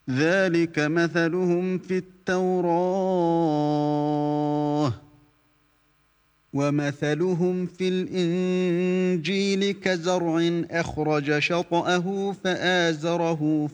ذلك مثلهم في التوراة ومثلهم في الإنجيل كزرع أخرج شطأه فآزره